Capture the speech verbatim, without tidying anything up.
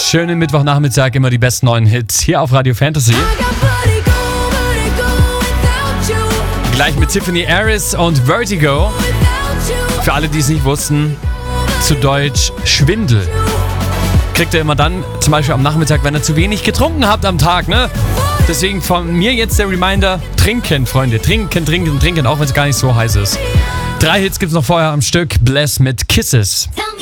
schönen Mittwochnachmittag, immer die besten neuen Hits hier auf Radio Fantasy. Gleich mit Tiffany Harris und Vertigo. Für alle, die es nicht wussten, zu Deutsch Schwindel. Kriegt ihr immer dann, zum Beispiel am Nachmittag, wenn ihr zu wenig getrunken habt am Tag, ne? Deswegen von mir jetzt der Reminder, trinken, Freunde. Trinken, trinken, trinken, auch wenn es gar nicht so heiß ist. Drei Hits gibt's noch vorher am Stück. Bless mit Kisses.